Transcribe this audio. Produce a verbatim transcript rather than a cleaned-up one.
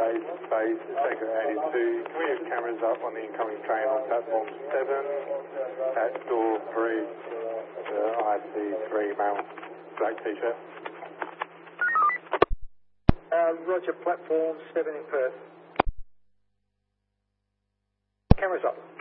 base, base, Sector eighty-two. Can we have cameras up on the incoming train on platform seven at door three, the I C three male, black t-shirt? Uh, Roger, platform seven in Perth. Cameras up.